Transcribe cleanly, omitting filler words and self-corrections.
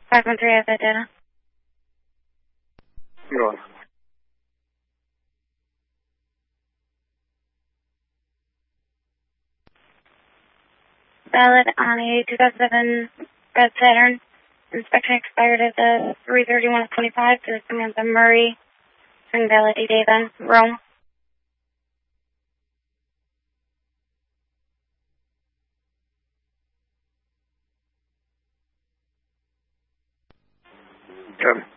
513 has that data. Go on. Valid on a 2007 red Saturn. Inspection expired at the 3/31/25 to the Samantha Murray. Invalid day then. Rome. Okay.